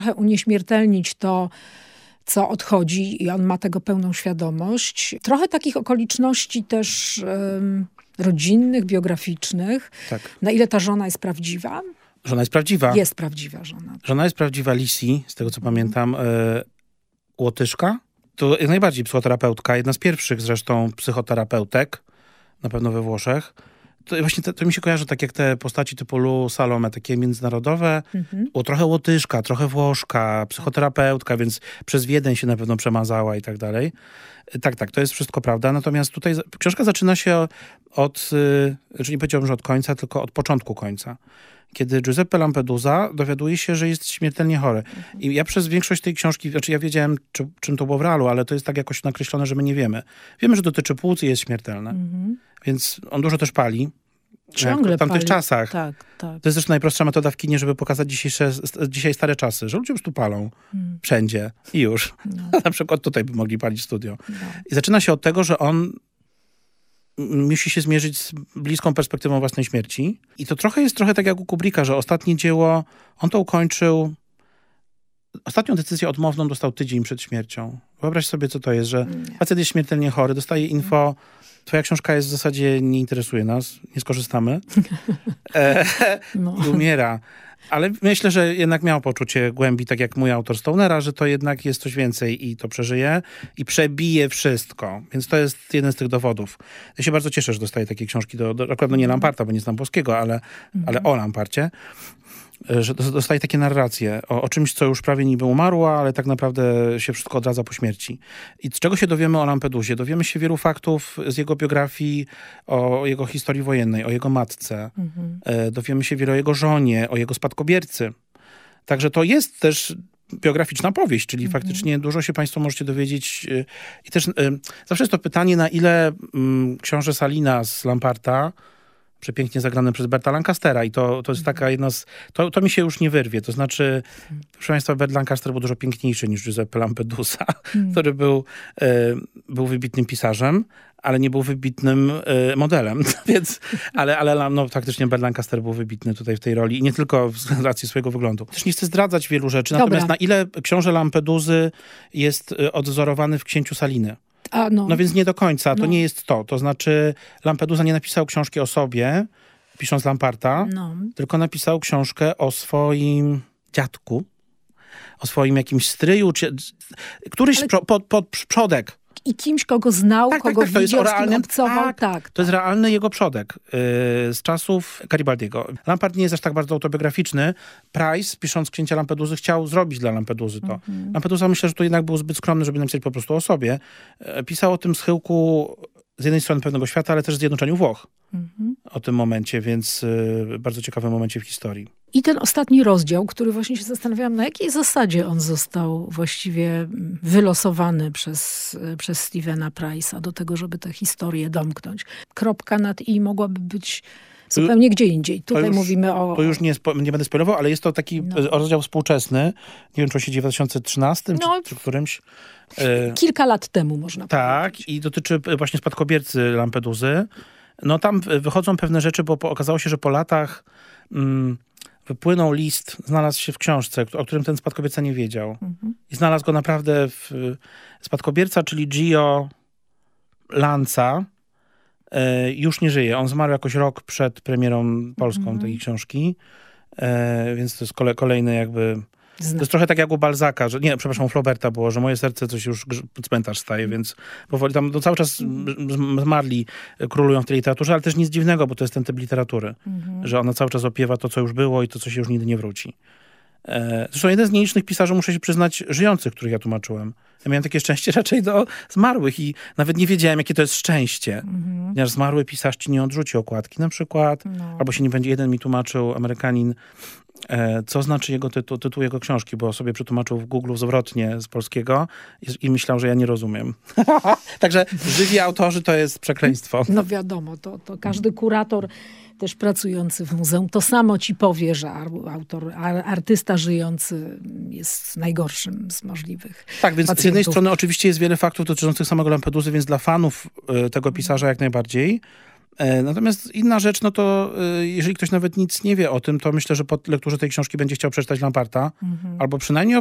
trochę unieśmiertelnić to, co odchodzi i on ma tego pełną świadomość. Trochę takich okoliczności też rodzinnych, biograficznych. Tak. Na ile ta żona jest prawdziwa? Żona jest prawdziwa. Jest prawdziwa żona. Żona jest prawdziwa, Lisi, z tego co pamiętam, Łotyszka. To jak najbardziej psychoterapeutka, jedna z pierwszych zresztą psychoterapeutek, na pewno we Włoszech. To właśnie to mi się kojarzy tak jak te postaci typu Lu, Salome, takie międzynarodowe. Trochę Łotyszka, trochę Włoszka, psychoterapeutka, więc przez Wiedeń się na pewno przemazała i tak dalej. Tak, to jest wszystko prawda. Natomiast tutaj książka zaczyna się od, znaczy nie powiedziałbym, że od końca, tylko od początku końca. Kiedy Giuseppe Lampedusa dowiaduje się, że jest śmiertelnie chory. I ja przez większość tej książki, znaczy ja wiedziałem, czym to było w realu, ale to jest tak jakoś nakreślone, że my nie wiemy. Wiemy, że dotyczy płuc i jest śmiertelne. Więc on dużo też pali. Ciągle w tamtych pali. czasach. Tak. To jest zresztą najprostsza metoda w kinie, żeby pokazać dzisiaj stare czasy, że ludzie po prostu palą. Wszędzie. I już. Na przykład tutaj by mogli palić studio. I zaczyna się od tego, że on musi się zmierzyć z bliską perspektywą własnej śmierci. I to jest trochę tak jak u Kubricka, że ostatnie dzieło, on to ukończył, ostatnią decyzję odmowną dostał tydzień przed śmiercią. Wyobraź sobie, co to jest, że facet jest śmiertelnie chory, dostaje info, twoja książka jest w zasadzie, nie interesuje nas, nie skorzystamy. I umiera. Ale myślę, że jednak miał poczucie głębi, tak jak mój autor Stonera, że to jednak jest coś więcej i to przeżyje i przebije wszystko. Więc to jest jeden z tych dowodów. Ja się bardzo cieszę, że dostaję takie książki, akurat nie Lamparta, bo nie znam polskiego, ale o Lamparcie. Że dostaje takie narracje o czymś, co już prawie niby umarło, ale tak naprawdę się wszystko odradza po śmierci. I z czego się dowiemy o Lampedusie? Dowiemy się wielu faktów z jego biografii, o jego historii wojennej, o jego matce. Dowiemy się wiele o jego żonie, o jego spadkobiercy. Także to jest też biograficzna powieść, czyli faktycznie dużo się państwo możecie dowiedzieć. I też zawsze jest to pytanie, na ile książę Salina z Lamparta, przepięknie zagrane przez Berta Lancastera i to jest taka jedna z... To mi się już nie wyrwie. To znaczy, proszę państwa, Bert Lancaster był dużo piękniejszy niż Giuseppe Lampedusa, który był wybitnym pisarzem, ale nie był wybitnym modelem. Więc, ale faktycznie Bert Lancaster był wybitny tutaj w tej roli i nie tylko z racji swojego wyglądu. Też nie chcę zdradzać wielu rzeczy. Natomiast na ile książę Lampedusy jest odwzorowany w księciu Saliny? No więc nie do końca, to nie jest to. To znaczy Lampedusa nie napisał książki o sobie, pisząc Lamparta, tylko napisał książkę o swoim dziadku, o swoim jakimś stryju, któryś przodek. I kimś, kogo znał, kogo widział, z kim obcował. To jest realny jego przodek z czasów Garibaldiego. Lampart nie jest aż tak bardzo autobiograficzny. Price, pisząc Księcia Lampedusy, chciał zrobić dla Lampeduzy to. Lampedusa myślę, że to jednak był zbyt skromny, żeby napisać po prostu o sobie. Pisał o tym schyłku z jednej strony pewnego świata, ale też zjednoczeniu Włoch. O tym momencie, więc bardzo ciekawym momencie w historii. I ten ostatni rozdział, który właśnie się zastanawiałam, na jakiej zasadzie on został właściwie wylosowany przez Stephena Price'a do tego, żeby tę historię domknąć. Kropka nad i mogłaby być zupełnie gdzie indziej. Tutaj mówimy o... To już nie będę spoilował, ale jest to taki rozdział współczesny. Nie wiem, czy on siedzi w 2013 czy którymś. Kilka lat temu można powiedzieć. Tak, i dotyczy właśnie spadkobiercy Lampedusy. No tam wychodzą pewne rzeczy, bo okazało się, że po latach wypłynął list, znalazł się w książce, o którym ten spadkobierca nie wiedział. I znalazł go naprawdę spadkobierca, czyli Gio Lanza, już nie żyje. On zmarł jakoś rok przed premierą polską tej książki, więc to jest kolejny jakby... To jest trochę tak jak u Balzaca, że nie, przepraszam, u Flauberta było, że moje serce coś już cmentarz staje, więc powoli tam cały czas zmarli królują w tej literaturze, ale też nic dziwnego, bo to jest ten typ literatury, że ona cały czas opiewa to, co już było i to, co się już nigdy nie wróci. Zresztą jeden z nielicznych pisarzy, muszę się przyznać, żyjących, których ja tłumaczyłem. Ja miałem takie szczęście raczej do zmarłych i nawet nie wiedziałem, jakie to jest szczęście. Ponieważ zmarły pisarz ci nie odrzuci okładki na przykład, albo się nie będzie, jeden mi tłumaczył, Amerykanin, co znaczy jego tytuł jego książki, bo sobie przetłumaczył w Google zwrotnie z polskiego i myślał, że ja nie rozumiem. Także żywi autorzy to jest przekleństwo. No wiadomo, to każdy kurator też pracujący w muzeum to samo ci powie, że artysta żyjący jest najgorszym z możliwych Tak, więc pacjentów. z jednej strony oczywiście jest wiele faktów dotyczących samego Lampedusy, więc dla fanów tego pisarza jak najbardziej. Natomiast inna rzecz, no to jeżeli ktoś nawet nic nie wie o tym, to myślę, że po lekturze tej książki będzie chciał przeczytać Lamparta, albo przynajmniej